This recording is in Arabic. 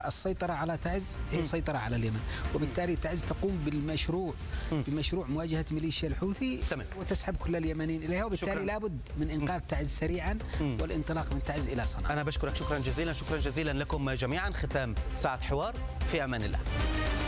السيطرة على تعز هي سيطرة على اليمن، وبالتالي تعز تقوم بمشروع مواجهة ميليشيا الحوثي وتسحب كل اليمنيين إليها، وبالتالي لابد من إنقاذ تعز سريعا والانطلاق من تعز إلى صنعاء. أنا بشكرك شكرا جزيلا، شكرا جزيلا لكم جميعا. ختام ساعة حوار، في أمان الله.